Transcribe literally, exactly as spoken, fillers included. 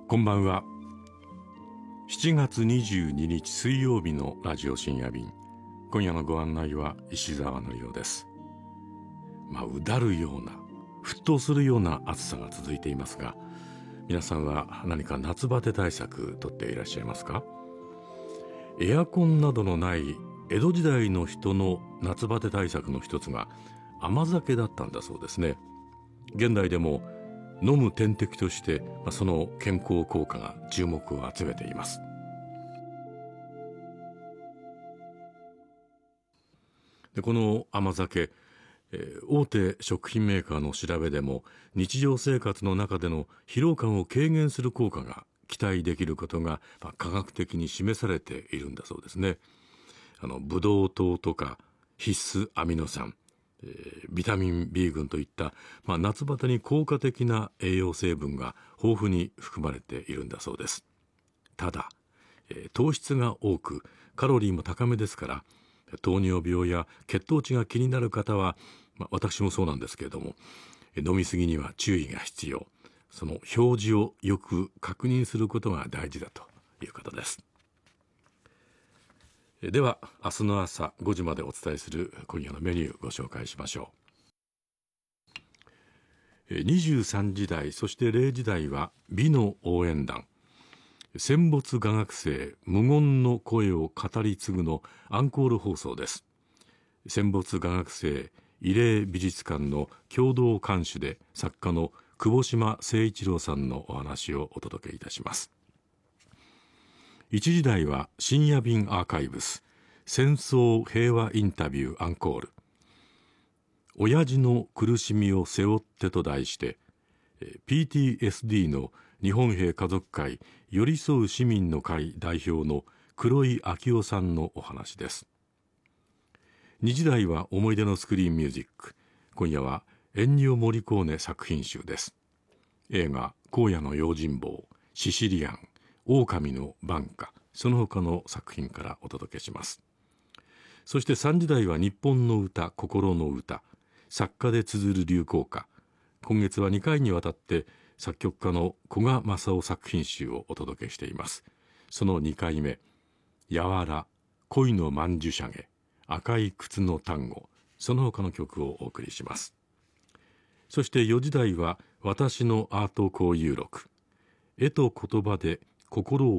こんばんは。しちがつにじゅうににち水曜日のラジオ深夜便、今夜のご案内は石澤典夫です。まあ、うだるような沸騰するような暑さが続いていますが、皆さんは何か夏バテ対策とっていらっしゃいますか？エアコンなどのない江戸時代の人の夏バテ対策の一つが甘酒だったんだそうですね。現代でも飲む点滴としてその健康効果が注目を集めています。でこの甘酒、えー、大手食品メーカーの調べでも日常生活の中での疲労感を軽減する効果が期待できることが、まあ、科学的に示されているんだそうですね。あのブドウ糖とか必須アミノ酸、えー、ビタミン B 群といった、まあ、夏バテに効果的な栄養成分が豊富に含まれているんだそうです。ただ、えー、糖質が多くカロリーも高めですから、糖尿病や血糖値が気になる方は、まあ、私もそうなんですけれども、飲みすぎには注意が必要。その表示をよく確認することが大事だということです。では明日の朝ごじまでお伝えする今夜のメニューご紹介しましょう。にじゅうさんじ台そしてれいじ台は美の応援団、戦没画学生無言の声を語り継ぐのアンコール放送です。戦没画学生慰霊美術館の共同監修で作家の久保島誠一郎さんのお話をお届けいたします。いちじ台は深夜便アーカイブス戦争平和インタビューアンコール、親父の苦しみを背負ってと題して ピーティーエスディー の日本兵家族会寄り添う市民の会代表の黒井昭夫さんのお話です。にじ台は思い出のスクリーンミュージック、今夜はエンニオ・モリコーネ作品集です。映画荒野の用心棒、シシリアン、狼の挽歌、その他の作品からお届けします。そしてさんじ台は日本の歌、心の歌、作家で綴る流行歌、今月はにかいにわたって作曲家の古賀正夫作品集をお届けしています。そのにかいめ、やわら、恋の曼珠沙華、赤い靴の単語、その他の曲をお送りします。そしてよじ台は私のアート交遊録、絵と言葉で心を